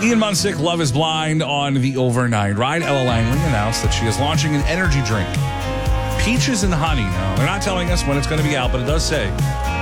Ian Munsick, Love is Blind on the overnight ride. Ella Langley announced that she is launching an energy drink. Peaches and honey. Now, they're not telling us when it's going to be out, but it does say